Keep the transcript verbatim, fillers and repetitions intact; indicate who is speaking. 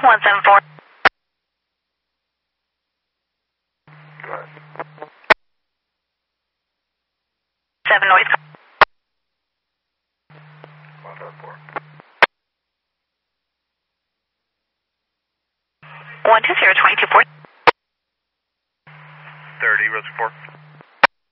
Speaker 1: one seven four. Seven noise.
Speaker 2: one seven four.
Speaker 1: One two zero twenty two four.
Speaker 2: Thirty, Roger four.